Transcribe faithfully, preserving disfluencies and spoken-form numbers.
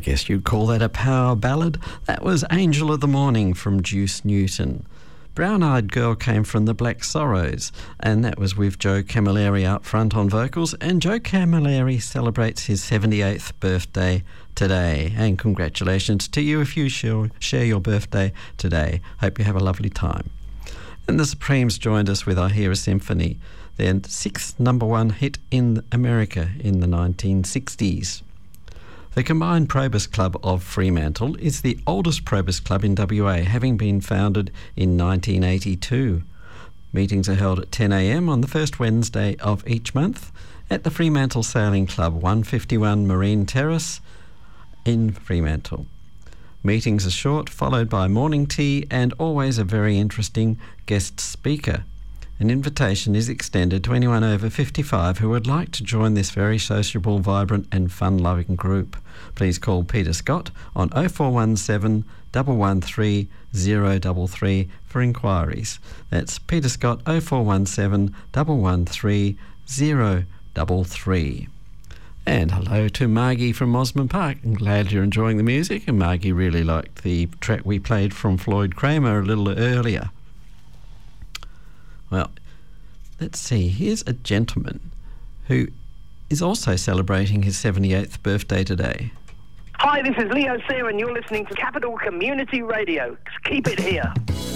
guess you'd call that a power ballad. That was Angel of the Morning from Juice Newton. Brown Eyed Girl came from the Black Sorrows, and that was with Joe Camilleri up front on vocals. And Joe Camilleri celebrates his seventy-eighth birthday today. And congratulations to you if you share, share your birthday today. Hope you have a lovely time. And the Supremes joined us with I Hear a Symphony, their sixth number one hit in America in the nineteen sixties. The Combined Probus Club of Fremantle is the oldest Probus club in W A, having been founded in nineteen eighty-two. Meetings are held at ten a m on the first Wednesday of each month at the Fremantle Sailing Club, one fifty-one Marine Terrace in Fremantle. Meetings are short, followed by morning tea and always a very interesting guest speaker. An invitation is extended to anyone over fifty-five who would like to join this very sociable, vibrant and fun-loving group. Please call Peter Scott on oh four one seven, one one three, oh three three for inquiries. That's Peter Scott, oh four one seven, one one three, oh three three. And hello to Margie from Mosman Park. I'm glad you're enjoying the music, and Margie really liked the track we played from Floyd Kramer a little earlier. Well, let's see. Here's a gentleman who is also celebrating his seventy-eighth birthday today. Hi, this is Leo Sear, and you're listening to Capital Community Radio. Keep it here.